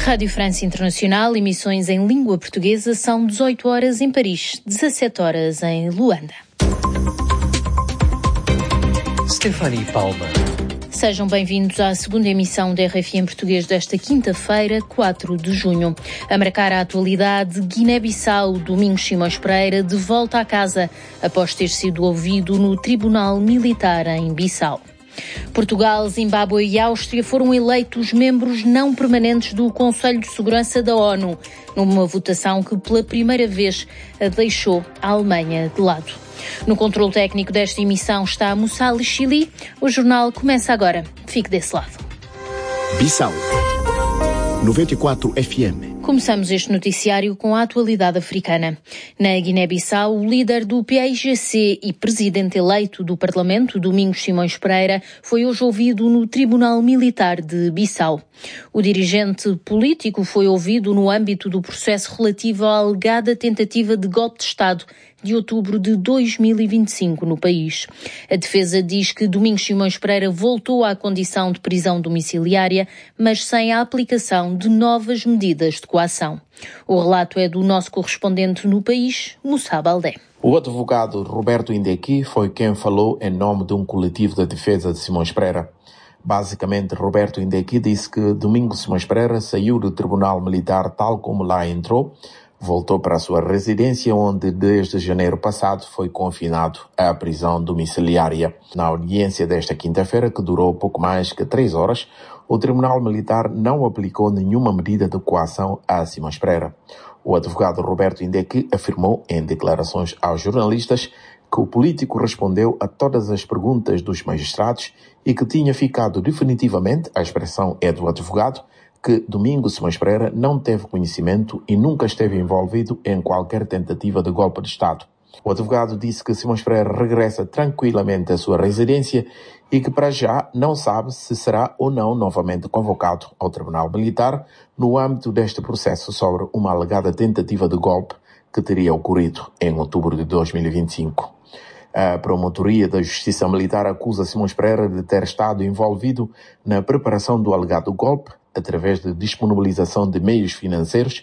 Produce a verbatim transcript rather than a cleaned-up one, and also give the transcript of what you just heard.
Rádio França Internacional, emissões em língua portuguesa, são dezoito horas em Paris, dezassete horas em Luanda. Stephanie Palma. Sejam bem-vindos à segunda emissão da R F I em português desta quinta-feira, quatro de junho. A marcar a atualidade, Guiné-Bissau, Domingos Simões Pereira, de volta à casa, após ter sido ouvido no Tribunal Militar em Bissau. Portugal, Zimbábue e Áustria foram eleitos membros não permanentes do Conselho de Segurança da ONU, numa votação que pela primeira vez deixou a Alemanha de lado. No controle técnico desta emissão está Moussa Chili. O jornal começa agora. Fique desse lado. Bissau noventa e quatro F M. Começamos este noticiário com a atualidade africana. Na Guiné-Bissau, o líder do P A I G C e presidente eleito do Parlamento, Domingos Simões Pereira, foi hoje ouvido no Tribunal Militar de Bissau. O dirigente político foi ouvido no âmbito do processo relativo à alegada tentativa de golpe de Estado de outubro de dois mil e vinte e cinco no país. A defesa diz que Domingos Simões Pereira voltou à condição de prisão domiciliária, mas sem a aplicação de novas medidas de coação. O relato é do nosso correspondente no país, Moussa Baldé. O advogado Roberto Indeki foi quem falou em nome de um coletivo de defesa de Simões Pereira. Basicamente, Roberto Indeki disse que Domingos Simões Pereira saiu do Tribunal Militar tal como lá entrou, voltou para a sua residência, onde desde janeiro passado foi confinado à prisão domiciliária. Na audiência desta quinta-feira, que durou pouco mais que três horas, o Tribunal Militar não aplicou nenhuma medida de coação a Simões Pereira. O advogado Roberto Indeki afirmou em declarações aos jornalistas que o político respondeu a todas as perguntas dos magistrados e que tinha ficado definitivamente, a expressão é do advogado, que Domingos Simões Pereira não teve conhecimento e nunca esteve envolvido em qualquer tentativa de golpe de Estado. O advogado disse que Simões Pereira regressa tranquilamente à sua residência e que para já não sabe se será ou não novamente convocado ao Tribunal Militar no âmbito deste processo sobre uma alegada tentativa de golpe que teria ocorrido em outubro de dois mil e vinte e cinco. A Promotoria da Justiça Militar acusa Simões Pereira de ter estado envolvido na preparação do alegado golpe através de disponibilização de meios financeiros